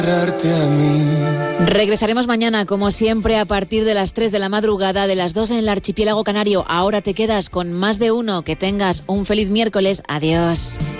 Regresaremos mañana, como siempre, a partir de las 3 de la madrugada, de las 2 en el archipiélago canario. Ahora te quedas con Más de Uno. Que tengas un feliz miércoles. Adiós.